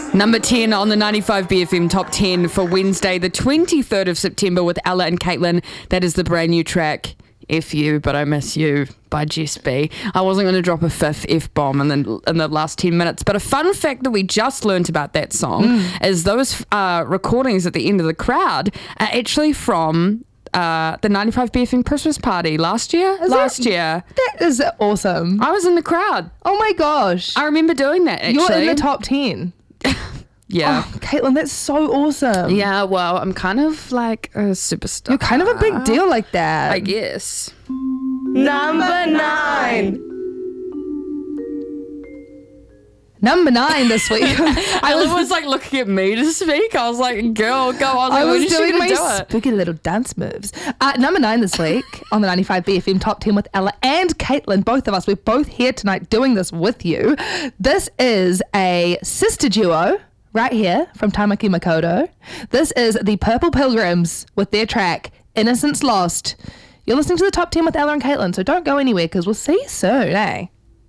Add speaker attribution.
Speaker 1: Number 10 on the 95 BFM Top 10 for Wednesday, the 23rd of September with Ella and Caitlin. That is the brand new track, F You, But I Miss You by Jess B. I wasn't going to drop a fifth F-bomb in the last 10 minutes, but a fun fact that we just learnt about that song is those recordings at the end of the crowd are actually from the 95 BFM Christmas party last year. Year.
Speaker 2: That is awesome.
Speaker 1: I was in the crowd.
Speaker 2: Oh my gosh.
Speaker 1: I remember doing that, actually.
Speaker 2: You're in the top 10.
Speaker 1: Yeah.
Speaker 2: Oh, Caitlin, that's so awesome.
Speaker 1: Yeah, well, I'm kind of like a superstar.
Speaker 2: You're kind of a big deal like that.
Speaker 1: I guess.
Speaker 2: Number 9. Number 9 this week.
Speaker 1: Ella was like looking at me to speak. I was like, girl, go on.
Speaker 2: I was
Speaker 1: when is she
Speaker 2: doing
Speaker 1: gonna
Speaker 2: my
Speaker 1: do it?
Speaker 2: spooky little dance moves. Number 9 this week on the 95 BFM Top 10 with Ella and Caitlin. Both of us, we're both here tonight doing this with you. This is a sister duo right here from Tamaki Makoto. This is the Purple Pilgrims with their track Innocence Lost. You're listening to the Top 10 with Ella and Caitlin, so don't go anywhere because we'll see you soon, eh?